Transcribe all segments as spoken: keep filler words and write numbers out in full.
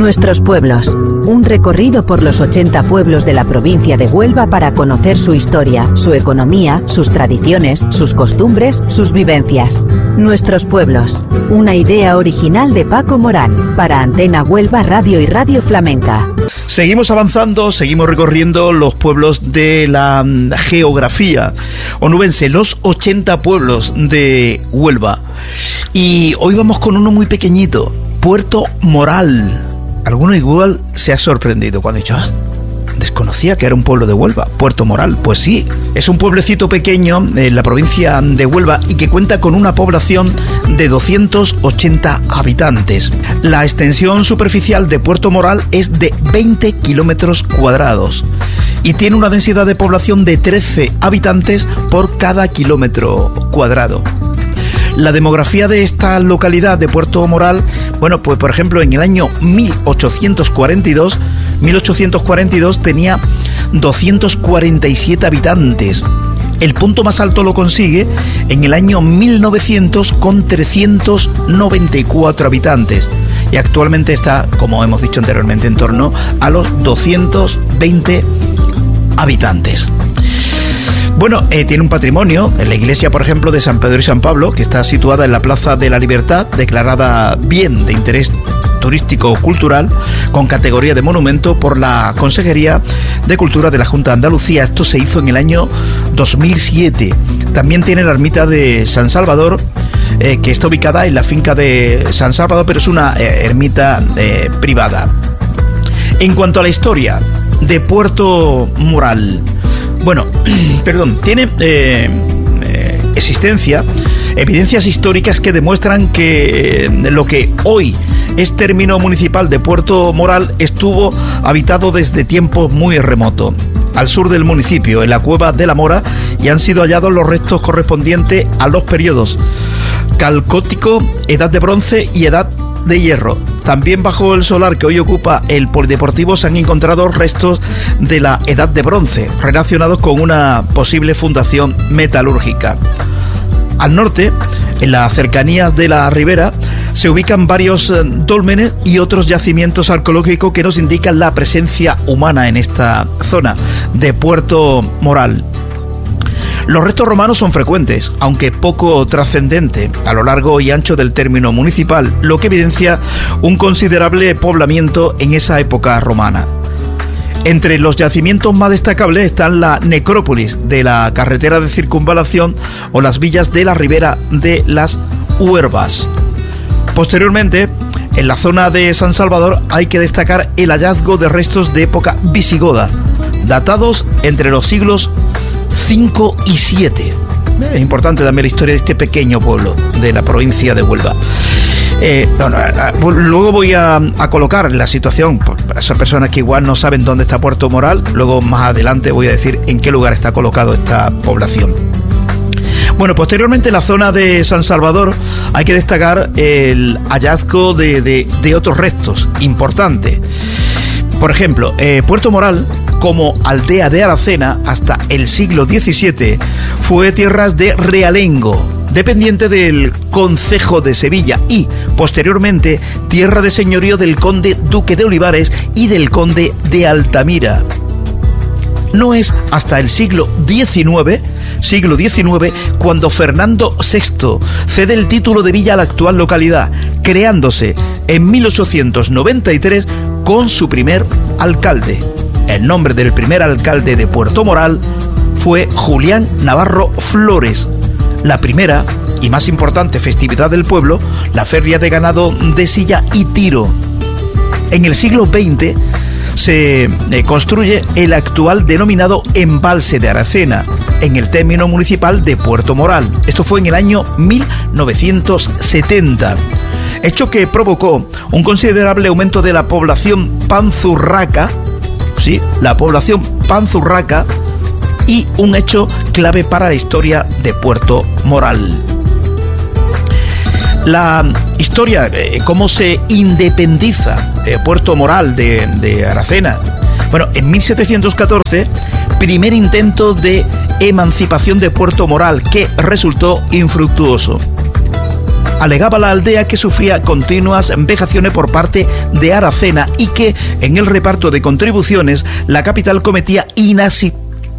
Nuestros pueblos. Un recorrido por los ochenta pueblos de la provincia de Huelva para conocer su historia, su economía, sus tradiciones, sus costumbres, sus vivencias. Nuestros pueblos. Una idea original de Paco Morán para Antena Huelva Radio y Radio Flamenca. Seguimos avanzando, seguimos recorriendo los pueblos de la geografía onubense, los ochenta pueblos de Huelva. Y hoy vamos con uno muy pequeñito, Puerto Moral. Alguno igual se ha sorprendido cuando ha dicho, ah, desconocía que era un pueblo de Huelva, Puerto Moral. Pues sí, es un pueblecito pequeño en la provincia de Huelva y que cuenta con una población de doscientos ochenta habitantes. La extensión superficial de Puerto Moral es de veinte kilómetros cuadrados y tiene una densidad de población de trece habitantes por cada kilómetro cuadrado. La demografía de esta localidad de Puerto Moral, bueno, pues por ejemplo en el año mil ochocientos cuarenta y dos tenía doscientos cuarenta y siete habitantes. El punto más alto lo consigue en el año mil novecientos con trescientos noventa y cuatro habitantes. Y actualmente está, como hemos dicho anteriormente, en torno a los doscientos veinte habitantes. Bueno, eh, tiene un patrimonio, en la iglesia, por ejemplo, de San Pedro y San Pablo, que está situada en la Plaza de la Libertad, declarada bien de interés turístico-cultural, con categoría de monumento por la Consejería de Cultura de la Junta de Andalucía. Esto se hizo en el año dos mil siete. También tiene la ermita de San Salvador, eh, que está ubicada en la finca de San Salvador, pero es una eh, ermita eh, privada. En cuanto a la historia de Puerto Moral, bueno, perdón, tiene eh, eh, existencia, evidencias históricas que demuestran que eh, lo que hoy es término municipal de Puerto Moral estuvo habitado desde tiempos muy remotos. Al sur del municipio, en la cueva de la Mora, y han sido hallados los restos correspondientes a los periodos Calcótico, Edad de Bronce y Edad de Hierro. También bajo el solar que hoy ocupa el polideportivo se han encontrado restos de la Edad de Bronce, relacionados con una posible fundación metalúrgica. Al norte, en las cercanías de la ribera, se ubican varios dólmenes y otros yacimientos arqueológicos que nos indican la presencia humana en esta zona de Puerto Moral. Los restos romanos son frecuentes, aunque poco trascendente, a lo largo y ancho del término municipal, lo que evidencia un considerable poblamiento en esa época romana. Entre los yacimientos más destacables están la necrópolis de la carretera de circunvalación o las villas de la ribera de las Huervas. Posteriormente, en la zona de San Salvador hay que destacar el hallazgo de restos de época visigoda, datados entre los siglos cinco y siete. Es importante también la historia de este pequeño pueblo de la provincia de Huelva. Eh, bueno, luego voy a, a colocar la situación para esas personas que igual no saben dónde está Puerto Moral. Luego más adelante voy a decir en qué lugar está colocado esta población. Bueno, posteriormente en la zona de San Salvador hay que destacar el hallazgo de, de, de otros restos importantes. Por ejemplo, eh, Puerto Moral, como aldea de Aracena, hasta el siglo diecisiete, fue tierras de realengo, dependiente del concejo de Sevilla, y posteriormente tierra de señorío del conde duque de Olivares y del conde de Altamira. No es hasta el siglo diecinueve, siglo diecinueve, cuando Fernando sexto cede el título de villa a la actual localidad, creándose en mil ochocientos noventa y tres con su primer alcalde. El nombre del primer alcalde de Puerto Moral fue Julián Navarro Flores. La primera y más importante festividad del pueblo, la feria de ganado de silla y tiro. En el siglo veinte se eh, construye el actual denominado embalse de Aracena, en el término municipal de Puerto Moral. Esto fue en el año mil novecientos setenta. Hecho que provocó un considerable aumento de la población panzurraca, sí, la población panzurraca, y un hecho clave para la historia de Puerto Moral. La historia, eh, cómo se independiza eh, Puerto Moral de, de Aracena. Bueno, en mil setecientos catorce, primer intento de emancipación de Puerto Moral que resultó infructuoso. Alegaba la aldea que sufría continuas vejaciones por parte de Aracena y que en el reparto de contribuciones la capital cometía inasi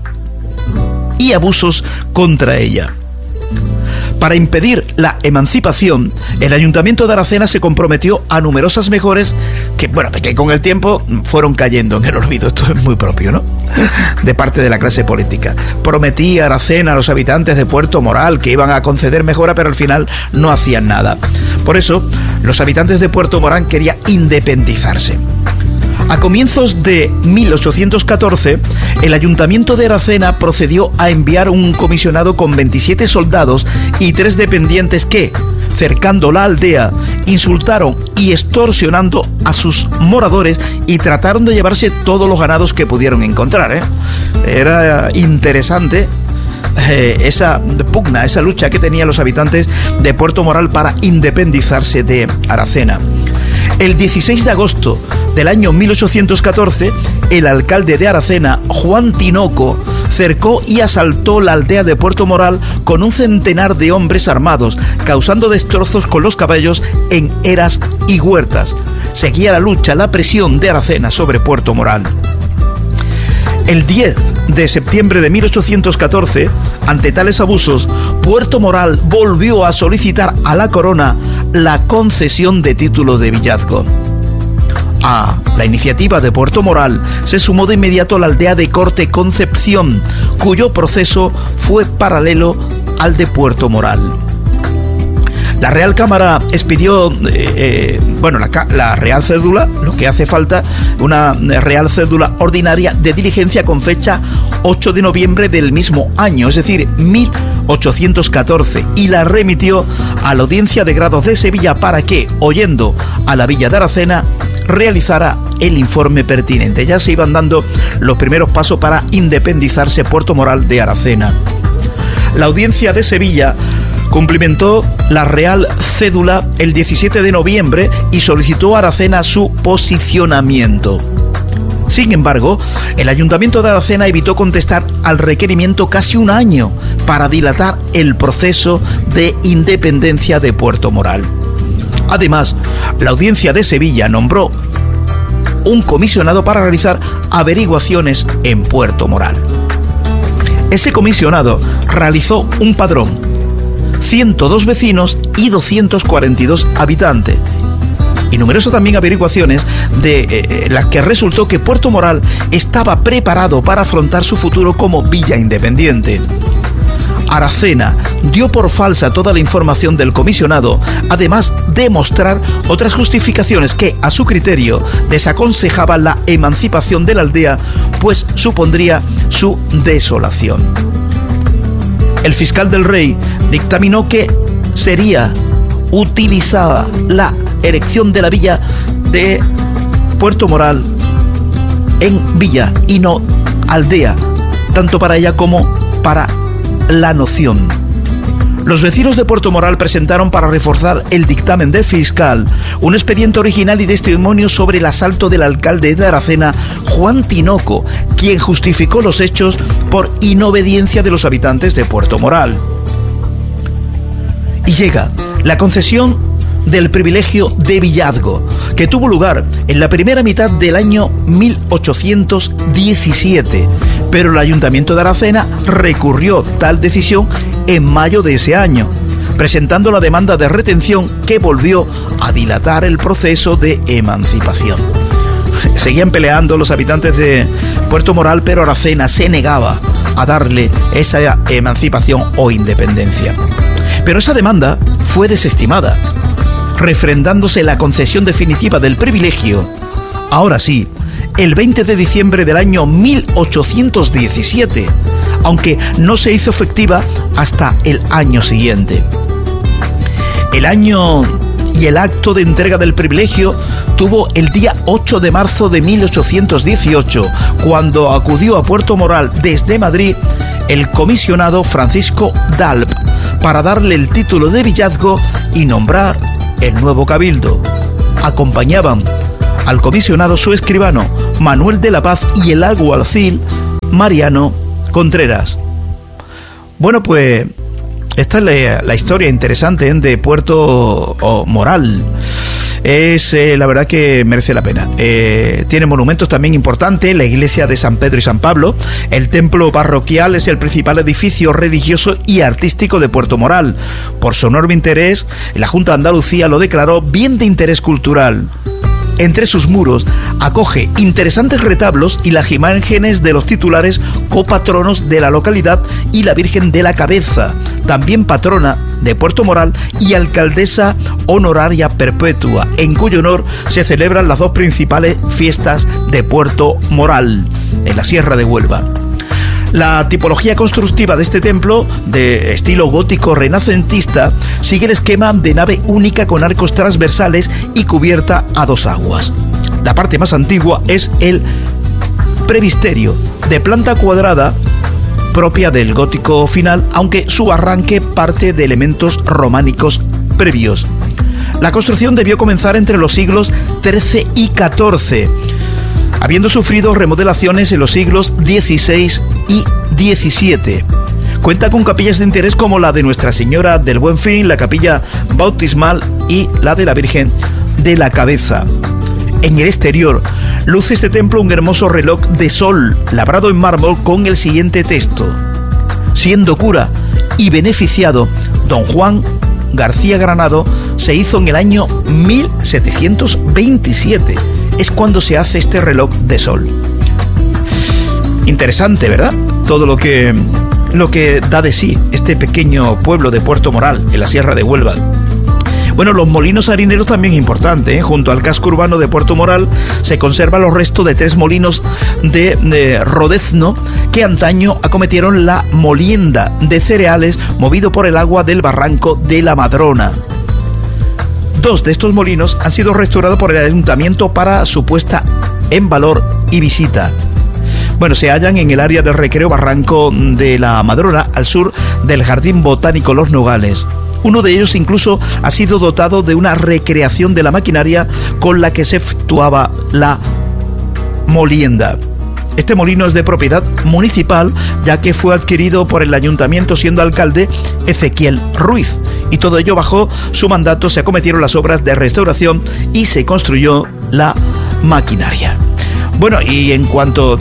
y abusos contra ella. Para impedir la emancipación, el ayuntamiento de Aracena se comprometió a numerosas mejoras que, bueno, que con el tiempo fueron cayendo en el olvido. Esto es muy propio, ¿no?, de parte de la clase política. Prometía Aracena a los habitantes de Puerto Moral que iban a conceder mejora, pero al final no hacían nada. Por eso, los habitantes de Puerto Moral querían independizarse. A comienzos de mil ochocientos catorce, el ayuntamiento de Aracena procedió a enviar un comisionado con veintisiete soldados y tres dependientes que, cercando la aldea, insultaron y extorsionando a sus moradores y trataron de llevarse todos los ganados que pudieron encontrar, ¿eh? Era interesante eh, esa pugna, esa lucha que tenían los habitantes de Puerto Moral para independizarse de Aracena. El dieciséis de agosto del año mil ochocientos catorce, el alcalde de Aracena, Juan Tinoco, cercó y asaltó la aldea de Puerto Moral con un centenar de hombres armados, causando destrozos con los caballos en eras y huertas. Seguía la lucha, la presión de Aracena sobre Puerto Moral. El diez de septiembre de mil ochocientos catorce, ante tales abusos, Puerto Moral volvió a solicitar a la corona la concesión de título de villazgo. A la iniciativa de Puerto Moral se sumó de inmediato la aldea de Corte Concepción, cuyo proceso fue paralelo al de Puerto Moral. La Real Cámara expidió, eh, eh, bueno, la, la Real Cédula, lo que hace falta, una Real Cédula ordinaria de diligencia con fecha ocho de noviembre del mismo año, es decir, mil ochocientos catorce, y la remitió a la Audiencia de Grados de Sevilla para que, oyendo a la Villa de Aracena, realizara el informe pertinente. Ya se iban dando los primeros pasos para independizarse Puerto Moral de Aracena. La Audiencia de Sevilla cumplimentó la Real Cédula el diecisiete de noviembre y solicitó a Aracena su posicionamiento. Sin embargo, el Ayuntamiento de Aracena evitó contestar al requerimiento casi un año para dilatar el proceso de independencia de Puerto Moral. Además, la Audiencia de Sevilla nombró un comisionado para realizar averiguaciones en Puerto Moral. Ese comisionado realizó un padrón, ciento dos vecinos y doscientos cuarenta y dos habitantes, y numerosas también averiguaciones de eh, las que resultó que Puerto Moral estaba preparado para afrontar su futuro como villa independiente. Aracena dio por falsa toda la información del comisionado, además de mostrar otras justificaciones que, a su criterio, desaconsejaban la emancipación de la aldea, pues supondría su desolación. El fiscal del rey dictaminó que sería utilizada la erección de la villa de Puerto Moral en villa y no aldea, tanto para ella como para la noción. Los vecinos de Puerto Moral presentaron, para reforzar el dictamen del fiscal, un expediente original y testimonio sobre el asalto del alcalde de Aracena, Juan Tinoco, quien justificó los hechos por inobediencia de los habitantes de Puerto Moral. Y llega la concesión del privilegio de villazgo, que tuvo lugar en la primera mitad del año mil ochocientos diecisiete, pero el Ayuntamiento de Aracena recurrió tal decisión en mayo de ese año, presentando la demanda de retención que volvió a dilatar el proceso de emancipación. Seguían peleando los habitantes de Puerto Moral, pero Aracena se negaba a darle esa emancipación o independencia. Pero esa demanda fue desestimada, refrendándose la concesión definitiva del privilegio, ahora sí, el veinte de diciembre del año mil ochocientos diecisiete, aunque no se hizo efectiva hasta el año siguiente. El año y el acto de entrega del privilegio tuvo el día ocho de marzo de mil ochocientos dieciocho, cuando acudió a Puerto Moral desde Madrid el comisionado Francisco Dalp para darle el título de villazgo y nombrar el nuevo cabildo. Acompañaban al comisionado su escribano Manuel de la Paz y el alguacil Mariano Contreras. Bueno, pues Esta es la, la historia interesante de Puerto oh, Moral. Es eh, la verdad que merece la pena. Eh, tiene monumentos también importantes, la iglesia de San Pedro y San Pablo. El templo parroquial es el principal edificio religioso y artístico de Puerto Moral. Por su enorme interés, la Junta de Andalucía lo declaró bien de interés cultural. Entre sus muros acoge interesantes retablos y las imágenes de los titulares copatronos de la localidad y la Virgen de la Cabeza, también patrona de Puerto Moral y alcaldesa honoraria perpetua, en cuyo honor se celebran las dos principales fiestas de Puerto Moral, en la Sierra de Huelva. La tipología constructiva de este templo, de estilo gótico renacentista, sigue el esquema de nave única con arcos transversales y cubierta a dos aguas. La parte más antigua es el presbiterio, de planta cuadrada, propia del gótico final, aunque su arranque parte de elementos románicos previos. La construcción debió comenzar entre los siglos trece y catorce, habiendo sufrido remodelaciones en los siglos dieciséis y diecisiete. Cuenta con capillas de interés como la de Nuestra Señora del Buen Fin, la capilla bautismal y la de la Virgen de la Cabeza. En el exterior luce este templo un hermoso reloj de sol labrado en mármol con el siguiente texto: siendo cura y beneficiado, don Juan García Granado se hizo en el año mil setecientos veintisiete. Es cuando se hace este reloj de sol. Interesante, ¿verdad? Todo lo que, lo que da de sí este pequeño pueblo de Puerto Moral, en la Sierra de Huelva. Bueno, los molinos harineros también es importante, ¿eh? Junto al casco urbano de Puerto Moral se conservan los restos de tres molinos de, de rodezno que antaño acometieron la molienda de cereales movido por el agua del barranco de la Madrona. Dos de estos molinos han sido restaurados por el ayuntamiento para su puesta en valor y visita. Bueno, se hallan en el área del recreo Barranco de la Madrona, al sur del Jardín Botánico Los Nogales. Uno de ellos incluso ha sido dotado de una recreación de la maquinaria con la que se efectuaba la molienda. Este molino es de propiedad municipal, ya que fue adquirido por el ayuntamiento siendo alcalde Ezequiel Ruiz, y todo ello bajo su mandato se acometieron las obras de restauración y se construyó la maquinaria. Bueno, y en cuanto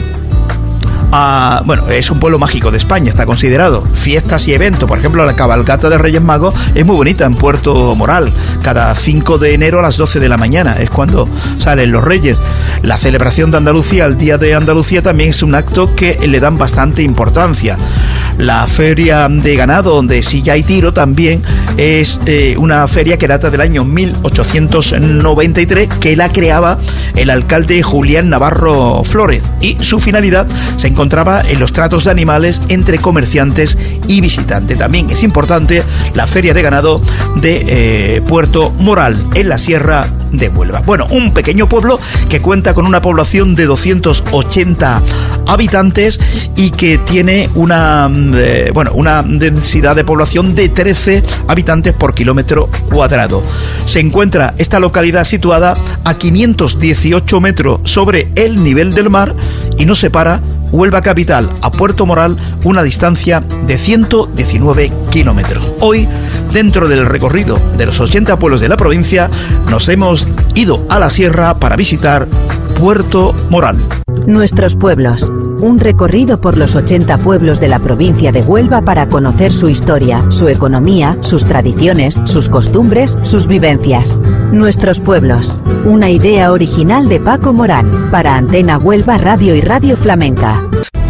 a... bueno, es un pueblo mágico de España, está considerado. Fiestas y eventos, por ejemplo, la cabalgata de Reyes Magos es muy bonita en Puerto Moral. Cada cinco de enero a las doce de la mañana es cuando salen los Reyes. La celebración de Andalucía, el Día de Andalucía, también es un acto que le dan bastante importancia. La feria de ganado de silla y tiro también es eh, una feria que data del año mil ochocientos noventa y tres, que la creaba el alcalde Julián Navarro Flores, y su finalidad se encontraba en los tratos de animales entre comerciantes y visitantes. También es importante la feria de ganado de eh, Puerto Moral, en la Sierra de Huelva. Bueno, un pequeño pueblo que cuenta con una población de doscientos ochenta habitantes y que tiene una eh, bueno, una densidad de población de trece habitantes por kilómetro cuadrado. Se encuentra esta localidad situada a quinientos dieciocho metros sobre el nivel del mar y nos separa Huelva capital a Puerto Moral una distancia de ciento diecinueve kilómetros. Hoy, dentro del recorrido de los ochenta pueblos de la provincia, nos hemos ido a la sierra para visitar Puerto Moral. Nuestros pueblos. Un recorrido por los ochenta pueblos de la provincia de Huelva para conocer su historia, su economía, sus tradiciones, sus costumbres, sus vivencias. Nuestros pueblos. Una idea original de Paco Morán, para Antena Huelva Radio y Radio Flamenca.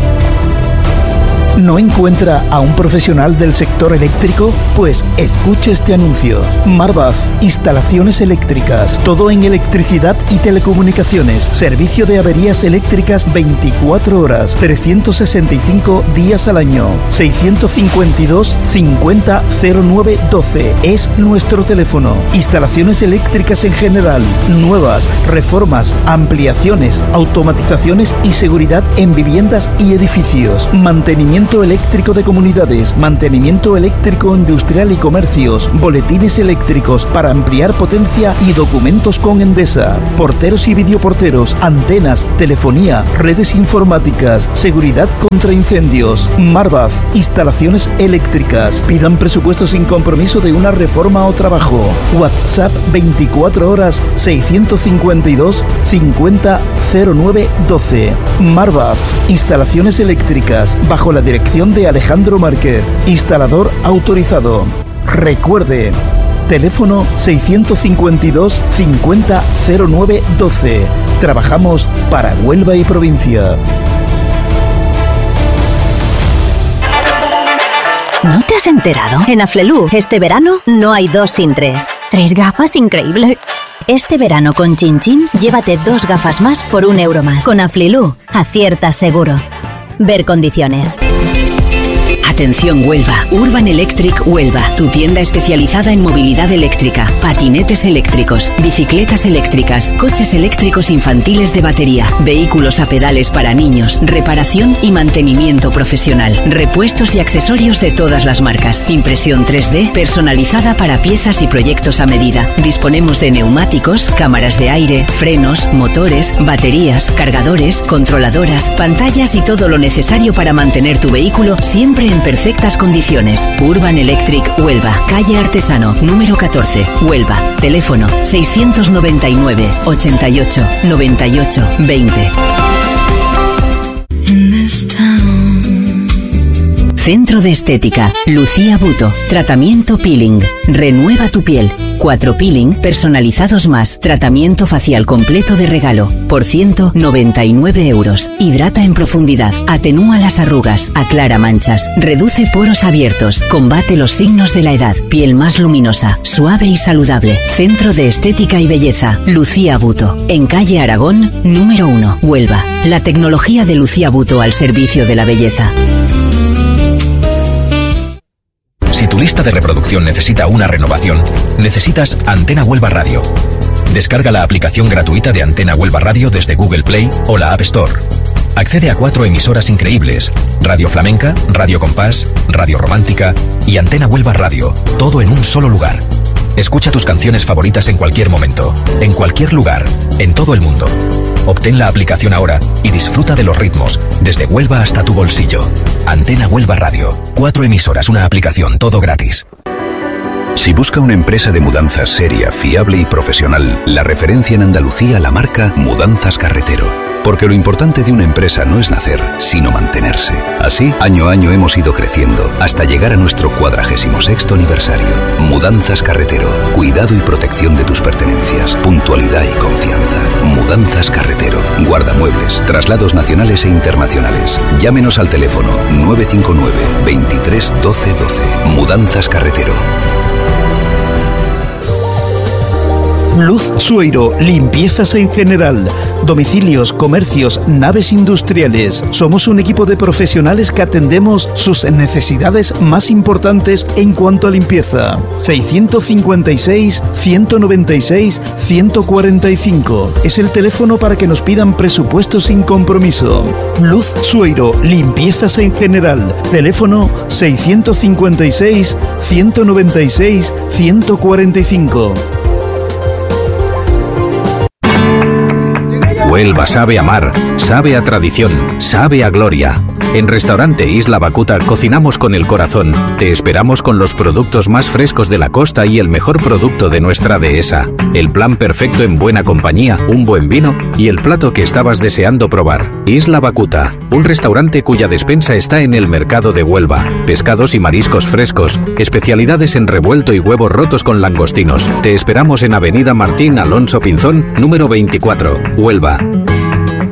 ¿No encuentra a un profesional del sector eléctrico? Pues escuche este anuncio. Marvaz, instalaciones eléctricas, todo en electricidad y telecomunicaciones, servicio de averías eléctricas veinticuatro horas, trescientos sesenta y cinco días al año. seiscientos cincuenta y dos cincuenta cero nueve doce es nuestro teléfono. Instalaciones eléctricas en general, nuevas, reformas, ampliaciones, automatizaciones y seguridad en viviendas y edificios, mantenimiento mantenimiento eléctrico de comunidades, mantenimiento eléctrico industrial y comercios, boletines eléctricos para ampliar potencia y documentos con Endesa, porteros y videoporteros, antenas, telefonía, redes informáticas, seguridad contra incendios. Marbaz, instalaciones eléctricas. Pidan presupuesto sin compromiso de una reforma o trabajo. WhatsApp veinticuatro horas seiscientos cincuenta y dos cincuenta cero nueve doce. Marbaz, instalaciones eléctricas, bajo la dirección de Alejandro Márquez, instalador autorizado. Recuerde, teléfono seiscientos cincuenta y dos cincuenta cero nueve doce. Trabajamos para Huelva y provincia. ¿No te has enterado? En Aflelu, este verano no hay dos sin tres. Tres gafas, increíble. Este verano con Chin Chin, llévate dos gafas más por un euro más. Con Aflelu, aciertas seguro. Ver condiciones. Atención Huelva, Urban Electric Huelva, tu tienda especializada en movilidad eléctrica, patinetes eléctricos, bicicletas eléctricas, coches eléctricos infantiles de batería, vehículos a pedales para niños, reparación y mantenimiento profesional, repuestos y accesorios de todas las marcas, impresión tres D personalizada para piezas y proyectos a medida. Disponemos de neumáticos, cámaras de aire, frenos, motores, baterías, cargadores, controladoras, pantallas y todo lo necesario para mantener tu vehículo siempre en perfectas condiciones. Urban Electric Huelva, calle Artesano, número catorce, Huelva. Teléfono seiscientos noventa y nueve, ochenta y ocho, noventa y ocho, veinte. Centro de Estética, Lucía Buto, tratamiento peeling, renueva tu piel. Cuatro peeling personalizados más, tratamiento facial completo de regalo, por ciento noventa y nueve euros. Hidrata en profundidad, atenúa las arrugas, aclara manchas, reduce poros abiertos, combate los signos de la edad, piel más luminosa, suave y saludable. Centro de Estética y Belleza, Lucía Buto, en calle Aragón, número uno, Huelva. La tecnología de Lucía Buto al servicio de la belleza. Si tu lista de reproducción necesita una renovación, necesitas Antena Huelva Radio. Descarga la aplicación gratuita de Antena Huelva Radio desde Google Play o la App Store. Accede a cuatro emisoras increíbles: Radio Flamenca, Radio Compás, Radio Romántica y Antena Huelva Radio, todo en un solo lugar. Escucha tus canciones favoritas en cualquier momento, en cualquier lugar, en todo el mundo. Obtén la aplicación ahora y disfruta de los ritmos, desde Huelva hasta tu bolsillo. Antena Huelva Radio. Cuatro emisoras, una aplicación, todo gratis. Si busca una empresa de mudanzas seria, fiable y profesional, la referencia en Andalucía la marca Mudanzas Carretero. Porque lo importante de una empresa no es nacer, sino mantenerse. Así, año a año hemos ido creciendo, hasta llegar a nuestro cuadragésimo sexto aniversario. Mudanzas Carretero. Cuidado y protección de tus pertenencias. Puntualidad y confianza. Mudanzas Carretero. Guardamuebles. Traslados nacionales e internacionales. Llámenos al teléfono nueve cinco nueve, veintitrés, doce, doce. Mudanzas Carretero. Luz Sueiro, limpiezas en general, domicilios, comercios, naves industriales. Somos un equipo de profesionales que atendemos sus necesidades más importantes en cuanto a limpieza. seiscientos cincuenta y seis, ciento noventa y seis, ciento cuarenta y cinco. Es el teléfono para que nos pidan presupuestos sin compromiso. Luz Sueiro, limpiezas en general. Teléfono seiscientos cincuenta y seis, ciento noventa y seis, ciento cuarenta y cinco. Huelva sabe a mar, sabe a tradición, sabe a gloria. En Restaurante Isla Bacuta cocinamos con el corazón. Te esperamos con los productos más frescos de la costa y el mejor producto de nuestra dehesa. El plan perfecto en buena compañía, un buen vino y el plato que estabas deseando probar. Isla Bacuta, un restaurante cuya despensa está en el mercado de Huelva. Pescados y mariscos frescos, especialidades en revuelto y huevos rotos con langostinos. Te esperamos en Avenida Martín Alonso Pinzón, número veinticuatro, Huelva.